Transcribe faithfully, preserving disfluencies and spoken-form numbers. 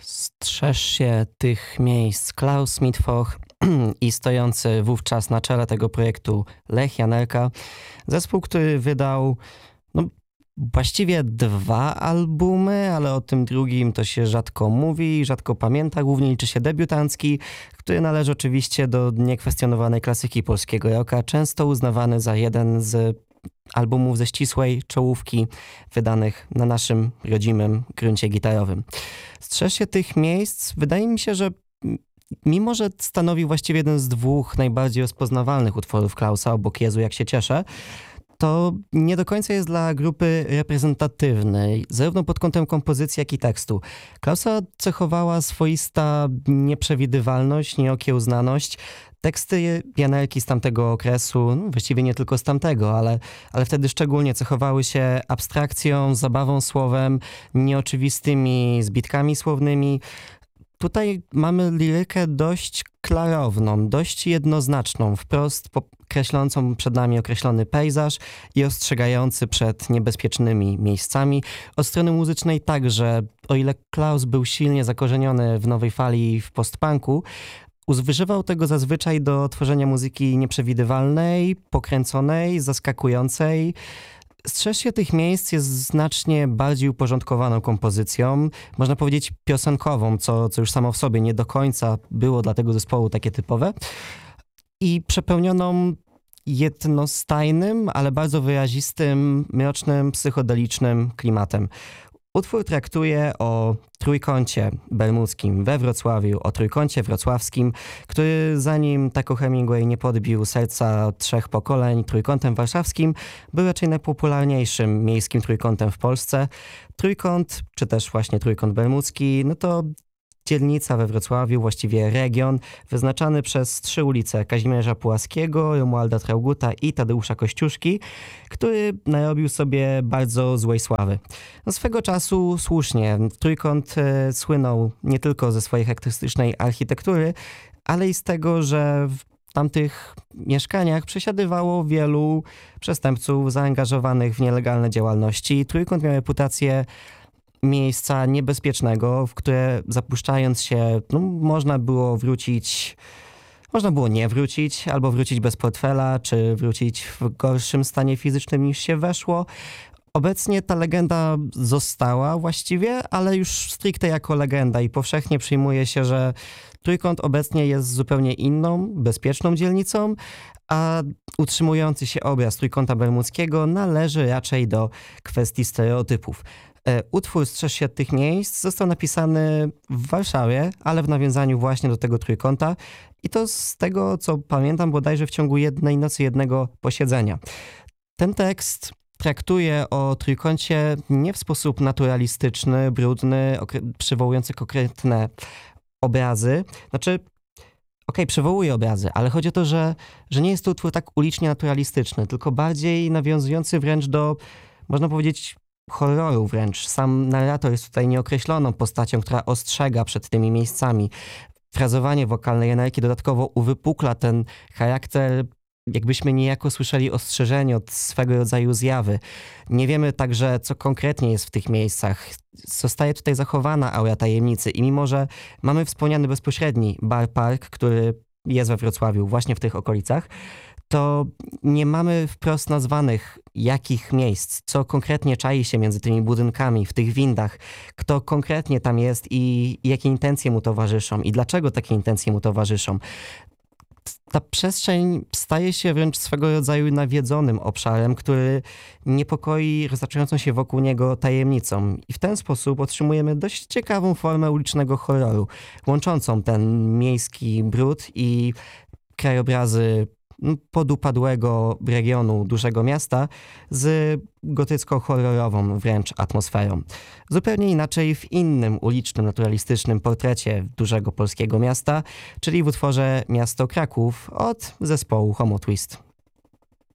Strzeż się tych miejsc. Klaus Mitwoch i stojący wówczas na czele tego projektu Lech Janerka. Zespół, który wydał no, właściwie dwa albumy, ale o tym drugim to się rzadko mówi, rzadko pamięta. Głównie liczy się debiutancki, który należy oczywiście do niekwestionowanej klasyki polskiego rocka, często uznawany za jeden z albumów ze ścisłej czołówki wydanych na naszym rodzimym gruncie gitarowym. Strzeż się tych miejsc. Wydaje mi się, że mimo, że stanowi właściwie jeden z dwóch najbardziej rozpoznawalnych utworów Klausa, obok Jezu, jak się cieszę, to nie do końca jest dla grupy reprezentatywny, zarówno pod kątem kompozycji, jak i tekstu. Klausa cechowała swoista nieprzewidywalność, nieokiełznaność. Teksty Janerki z tamtego okresu, no właściwie nie tylko z tamtego, ale, ale wtedy szczególnie cechowały się abstrakcją, zabawą słowem, nieoczywistymi zbitkami słownymi. Tutaj mamy lirykę dość klarowną, dość jednoznaczną, wprost kreślącą przed nami określony pejzaż i ostrzegający przed niebezpiecznymi miejscami. Od strony muzycznej także, o ile Klaus był silnie zakorzeniony w nowej fali w postpunku, używał tego zazwyczaj do tworzenia muzyki nieprzewidywalnej, pokręconej, zaskakującej. Strzeż się tych miejsc jest znacznie bardziej uporządkowaną kompozycją, można powiedzieć piosenkową, co, co już samo w sobie nie do końca było dla tego zespołu takie typowe, i przepełnioną jednostajnym, ale bardzo wyrazistym, mrocznym, psychodelicznym klimatem. Utwór traktuje o trójkącie bermudzkim we Wrocławiu, o trójkącie wrocławskim, który zanim Taco Hemingway nie podbił serca trzech pokoleń trójkątem warszawskim, był raczej najpopularniejszym miejskim trójkątem w Polsce. Trójkąt, czy też właśnie trójkąt bermudzki, no to dzielnica we Wrocławiu, właściwie region, wyznaczany przez trzy ulice: Kazimierza Pułaskiego, Romualda Traugutta i Tadeusza Kościuszki, który narobił sobie bardzo złej sławy. No, swego czasu słusznie Trójkąt e, słynął nie tylko ze swojej charakterystycznej architektury, ale i z tego, że w tamtych mieszkaniach przesiadywało wielu przestępców zaangażowanych w nielegalne działalności. Trójkąt miał reputację miejsca niebezpiecznego, w które zapuszczając się, no, można było wrócić, można było nie wrócić, albo wrócić bez portfela, czy wrócić w gorszym stanie fizycznym niż się weszło. Obecnie ta legenda została właściwie, ale już stricte jako legenda i powszechnie przyjmuje się, że Trójkąt obecnie jest zupełnie inną, bezpieczną dzielnicą, a utrzymujący się obraz Trójkąta bermudzkiego należy raczej do kwestii stereotypów. Utwór Strzeż się tych miejsc został napisany w Warszawie, ale w nawiązaniu właśnie do tego trójkąta, i to z tego, co pamiętam, bodajże w ciągu jednej nocy, jednego posiedzenia. Ten tekst traktuje o trójkącie nie w sposób naturalistyczny, brudny, okre- przywołujący konkretne obrazy. Znaczy, okej, przywołuje obrazy, ale chodzi o to, że, że nie jest to utwór tak ulicznie naturalistyczny, tylko bardziej nawiązujący wręcz do, można powiedzieć, horroru wręcz. Sam narrator jest tutaj nieokreśloną postacią, która ostrzega przed tymi miejscami. Frazowanie wokalne Janerki dodatkowo uwypukla ten charakter, jakbyśmy niejako słyszeli ostrzeżenie od swego rodzaju zjawy. Nie wiemy także, co konkretnie jest w tych miejscach. Zostaje tutaj zachowana aura tajemnicy i mimo, że mamy wspomniany bezpośredni Bar Park, który jest we Wrocławiu, właśnie w tych okolicach, to nie mamy wprost nazwanych jakich miejsc, co konkretnie czai się między tymi budynkami, w tych windach, kto konkretnie tam jest i jakie intencje mu towarzyszą i dlaczego takie intencje mu towarzyszą. Ta przestrzeń staje się wręcz swego rodzaju nawiedzonym obszarem, który niepokoi roztaczającą się wokół niego tajemnicą. I w ten sposób otrzymujemy dość ciekawą formę ulicznego horroru, łączącą ten miejski brud i krajobrazy podupadłego regionu dużego miasta z gotycko-horrorową wręcz atmosferą. Zupełnie inaczej w innym ulicznym, naturalistycznym portrecie dużego polskiego miasta, czyli w utworze Miasto Kraków od zespołu Homo Twist.